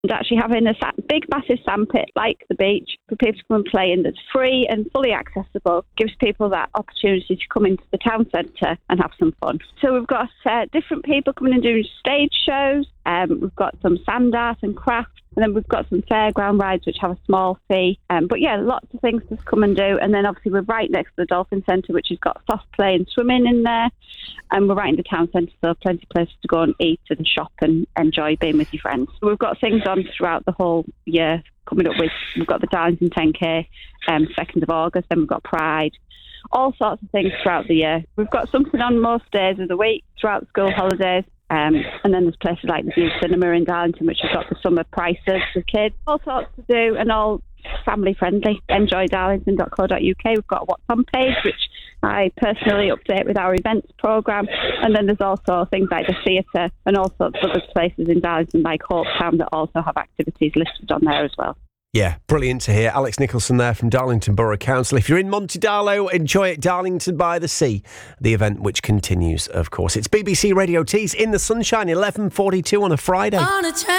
and actually having a big, massive sandpit like the beach for people to come and play in that's free and fully accessible, gives people that opportunity to come into the town centre and have some fun. So we've got different people coming and doing stage shows. We've got some sand art and craft, and then we've got some fairground rides which have a small fee. But yeah, lots of things to come and do. And then obviously we're right next to the Dolphin Centre, which has got soft play and swimming in there. And we're right in the town centre, so plenty of places to go and eat and shop and enjoy being with your friends. We've got things on throughout the whole year coming up with. We've got the Darlington 10K, 2nd of August, then we've got Pride. All sorts of things throughout the year. We've got something on most days of the week throughout school holidays. And then there's places like the View Cinema in Darlington, which has got the summer prices for kids. All sorts to do and all family friendly. Enjoydarlington.co.uk. We've got a What's On page, which I personally update with our events programme. And then there's also things like the theatre and all sorts of other places in Darlington, like Hopetown, that also have activities listed on there as well. Yeah, brilliant to hear. Alex Nicholson there from Darlington Borough Council. If you're in Montedarlo, enjoy it. Darlington by the Sea, the event which continues, of course. It's BBC Radio Tees in the sunshine, 11:42 on a Friday. On a